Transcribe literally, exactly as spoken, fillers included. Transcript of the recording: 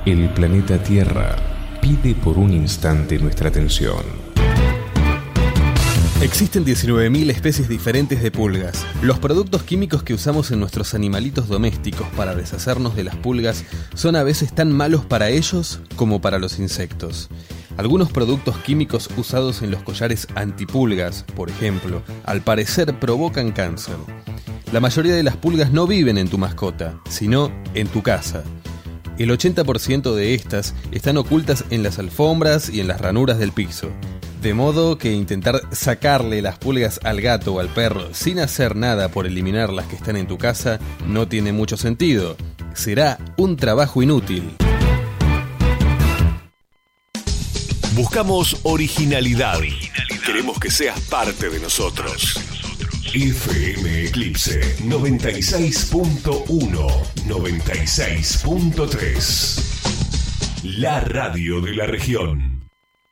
El planeta Tierra pide por un instante nuestra atención. Existen diecinueve mil especies diferentes de pulgas. Los productos químicos que usamos en nuestros animalitos domésticos para deshacernos de las pulgas son a veces tan malos para ellos como para los insectos. Algunos productos químicos usados en los collares antipulgas, por ejemplo, al parecer provocan cáncer. La mayoría de las pulgas no viven en tu mascota, sino en tu casa. El ochenta por ciento de estas están ocultas en las alfombras y en las ranuras del piso. De modo que intentar sacarle las pulgas al gato o al perro sin hacer nada por eliminar las que están en tu casa no tiene mucho sentido. Será un trabajo inútil. Buscamos originalidad. originalidad. Queremos que seas parte de nosotros. F M Eclipse noventa y seis punto uno, noventa y seis punto tres. La radio de la región.